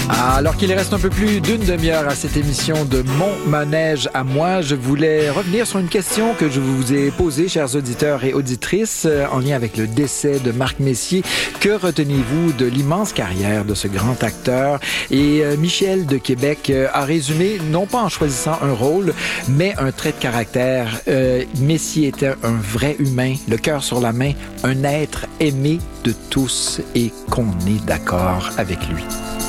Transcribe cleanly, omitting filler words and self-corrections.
Alors qu'il reste un peu plus d'une demi-heure à cette émission de Mon Manège à moi, je voulais revenir sur une question que je vous ai posée, chers auditeurs et auditrices, en lien avec le décès de Marc Messier. Que retenez-vous de l'immense carrière de ce grand acteur? Et Michel de Québec a résumé, non pas en choisissant un rôle, mais un trait de caractère. Messier était un vrai humain, le cœur sur la main, un être aimé de tous et qu'on est d'accord avec lui.